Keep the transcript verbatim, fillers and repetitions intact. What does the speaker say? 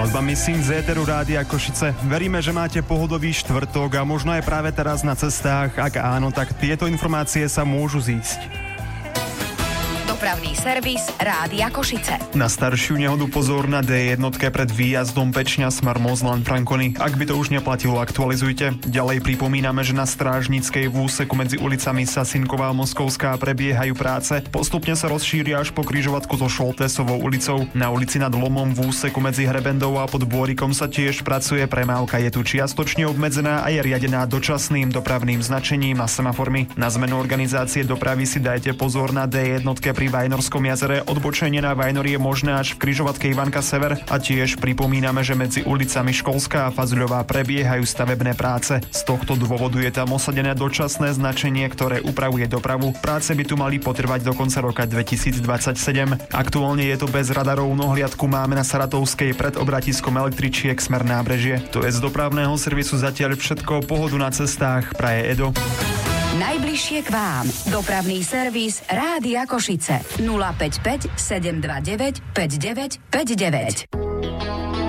Skladbami Syn z éteru Rádia Košice. Veríme, že máte pohodový štvrtok a možno aj práve teraz na cestách. Ak áno, tak tieto informácie sa môžu zísť. Dopravný servis Rádia Košice. Na staršiu nehodu pozor na dé jedna pred výjazdom Pečňa smer Mozlan Frankony. Ak by to už neplatilo, aktualizujte. Ďalej pripomíname, že na Strážnickej v úseku medzi ulicami Sasinková a Moskovská prebiehajú práce. Postupne sa rozšíria až po križovatku so Šoltésovou ulicou. Na ulici nad Lomom v úseku medzi Hrebendou a pod Bôrikom sa tiež pracuje. Premávka je tu čiastočne obmedzená a je riadená dočasným dopravným značením na semaformy. Na zmenu organizácie dopravy si dajte pozor na dé jedna pri Vajnorskom jazere. Odbočenie na Vajnori je možné až v križovatke Ivanka Sever a tiež pripomíname, že medzi ulicami Školská a Fazuľová prebiehajú stavebné práce. Z tohto dôvodu je tam osadené dočasné značenie, ktoré upravuje dopravu. Práce by tu mali potrvať do konca roka dvetisícdvadsaťsedem. Aktuálne je to bez radarov, no hliadku máme na Saratovskej pred obratiskom električiek smer Nábrežie. To je z dopravného servisu zatiaľ všetko. Pohodu na cestách praje Edo. Najbližšie k vám. Dopravný servis Rádia Košice. nula päť päť sedem dva deväť päť deväť päť deväť.